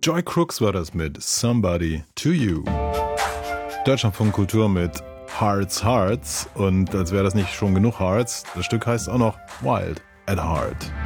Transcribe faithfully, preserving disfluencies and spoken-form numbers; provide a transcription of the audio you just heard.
Joy Crooks war das mit Somebody to You. Deutschlandfunk Kultur mit Hearts, Hearts. Und als wäre das nicht schon genug Hearts, das Stück heißt auch noch Wild at Heart.